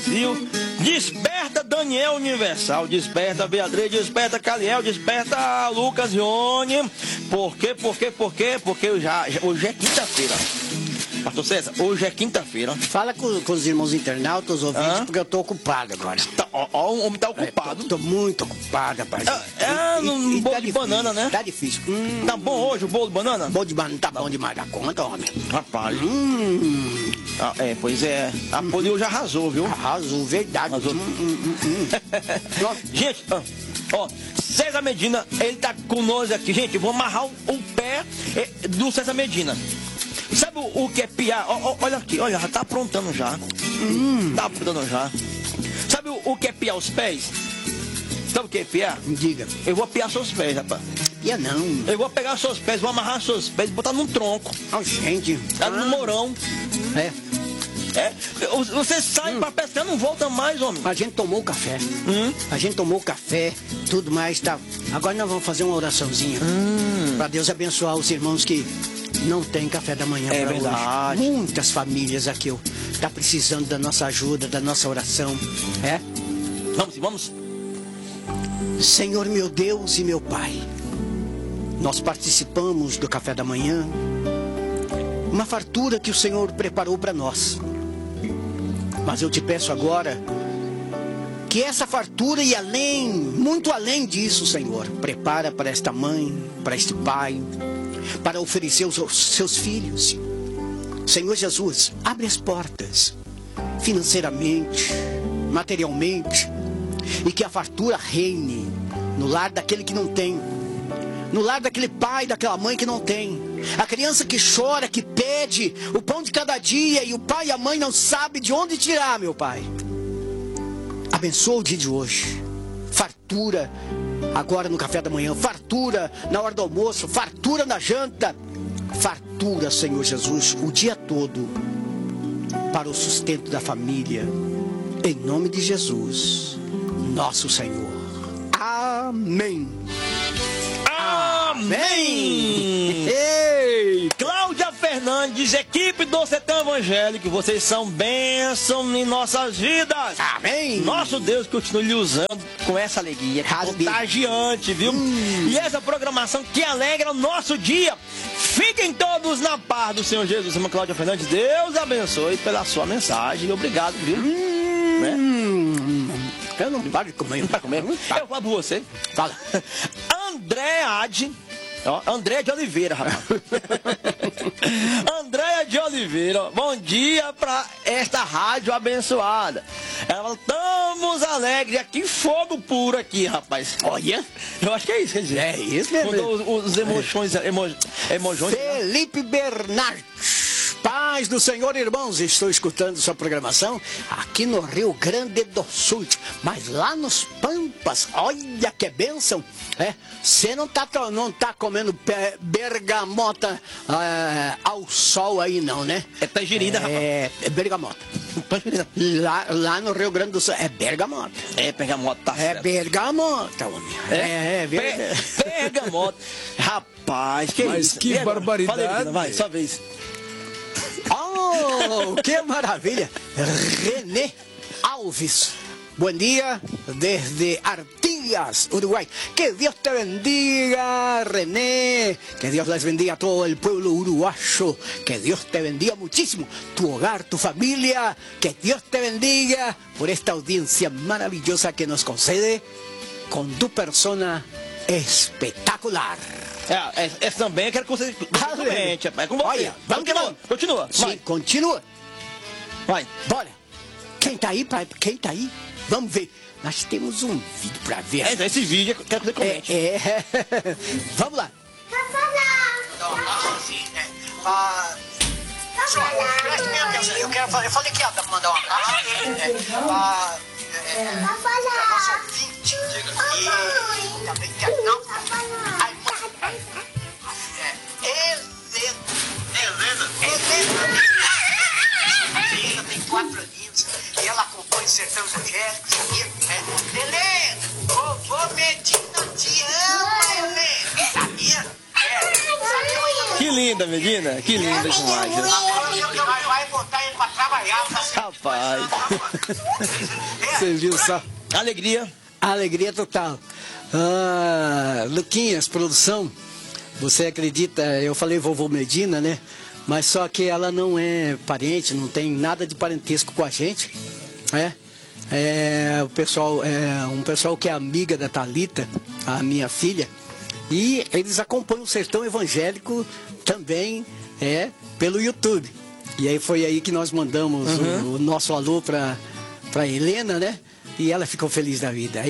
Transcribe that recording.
Brasil. Desperta Daniel Universal, desperta Beatriz, desperta Caliel, desperta Lucas Ione. Por quê? Porque hoje é quinta-feira. Pastor César, hoje é quinta-feira. Fala com os irmãos internautas, os ouvintes, porque eu tô ocupado agora. Ó, o homem tá ocupado. Tô muito ocupado, rapaz. No bolo tá de difícil, banana, né? Tá difícil. Tá bom hoje o bolo de banana? Bolo de banana tá bom demais da conta, homem. Rapaz. Pois é. A Polio já arrasou, viu? Arrasou, verdade. Arrasou. Gente, ó, César Medina, ele tá conosco aqui. Gente, vou amarrar o pé do César Medina. Sabe o que é piar? Olha aqui, olha, já tá aprontando já. Tá aprontando já. Sabe o que é piar os pés? Sabe o que é piar? Diga. Eu vou piar seus pés, rapaz. Pia não. Eu vou pegar seus pés, vou amarrar seus pés e botar num tronco. Gente. Tá no morão. Você sai pra pescar, não volta mais, homem. A gente tomou café. A gente tomou café, tudo mais, tá. Agora nós vamos fazer uma oraçãozinha. Pra Deus abençoar os irmãos que não tem café da manhã pra verdade. Hoje. Muitas famílias aqui tá precisando da nossa ajuda, da nossa oração. Vamos. Senhor meu Deus e meu Pai, nós participamos do café da manhã, uma fartura que o Senhor preparou para nós. Mas eu te peço agora que essa fartura e além, muito além disso, Senhor, prepara para esta mãe, para este pai, para oferecer aos seus filhos. Senhor Jesus, abre as portas, financeiramente, materialmente, e que a fartura reine no lar daquele que não tem, no lar daquele pai, daquela mãe que não tem, a criança que chora, que pede o pão de cada dia e o pai e a mãe não sabem de onde tirar, meu Pai. Abençoa o dia de hoje, fartura agora no café da manhã, fartura na hora do almoço, fartura na janta, fartura, Senhor Jesus, o dia todo para o sustento da família, em nome de Jesus, nosso Senhor. Amém. Amém! Ei, Cláudia Fernandes, equipe do Sertão Evangélico, vocês são bênção em nossas vidas. Amém! Nosso Deus continue lhe usando com essa alegria contagiante, viu? E essa programação que alegra o nosso dia. Fiquem todos na paz do Senhor Jesus. Irmã Cláudia Fernandes, Deus abençoe pela sua mensagem. Obrigado, viu? Eu não paro de comer. Não vai comer? Eu falo por você. Fala. André de Oliveira, rapaz. Andréia de Oliveira, bom dia pra esta rádio abençoada. Ela falou, estamos alegres aqui, fogo puro aqui, rapaz. Olha, eu acho que é isso, quer dizer. É isso mesmo. Mudou os emoções. Felipe Bernardes. Paz do Senhor, irmãos, estou escutando sua programação aqui no Rio Grande do Sul, mas lá nos Pampas, olha que bênção, você não tá comendo bergamota ao sol aí não, né? É tangerina, rapaz. É bergamota. Lá no Rio Grande do Sul é bergamota. É bergamota, tá certo. É bergamota, homem. Bergamota. Rapaz, que mas isso? Que barbaridade. Fala aí, vai, sua vez. Oh, que maravilha! René Alves, bom dia desde Artigas, Uruguay. Que Dios te bendiga, René. Que Dios les bendiga a todo el pueblo uruguayo. Que Dios te bendiga muchísimo. Tu hogar, tu familia. Que Dios te bendiga por esta audiencia maravillosa que nos concede con tu persona espetacular. Essa também eu quero que você... É com você. Olha, vamos que vamos. Continua. Sim, vai. continua. Vai. Bora. Quem tá aí, pai? Quem tá aí? Vamos ver. Nós temos um vídeo pra ver. Esse vídeo eu quero que você comente. Vamos lá. Eu falei que ia mandar um abraço. Nosso ouvinte. E também quer não. Helena tem 4 aninhos e ela acompanha o Sertão Evangélico, sabia? Helena, vovô Medina te ama, Helena, sabia? Que linda, Medina, que linda demais. Vai botar ele pra trabalhar, tá certo? Rapaz. Você viu só? Alegria. Alegria total. Luquinhas, produção, você acredita, eu falei vovô Medina, né? Mas só que ela não é parente, não tem nada de parentesco com a gente, né? Um pessoal que é amiga da Thalita, a minha filha, e eles acompanham o Sertão Evangélico também pelo YouTube. E aí foi aí que nós mandamos o nosso alô para Helena, né? E ela ficou feliz da vida.